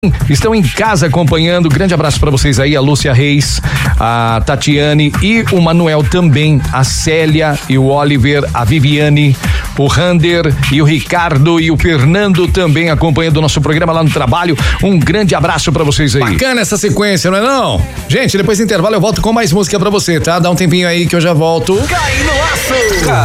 estão em casa acompanhando. Grande abraço para vocês aí, a Lúcia Reis, a Tatiane e o Manuel também, a Célia e o Oliver, a Viviane, o Rander e o Ricardo e o Fernando também acompanhando o nosso programa lá no trabalho. Um grande abraço para vocês aí. Bacana essa sequência, não é não? Gente, depois do intervalo eu volto com mais música pra você, tá? Dá um tempinho aí que eu já volto. Cai no aço!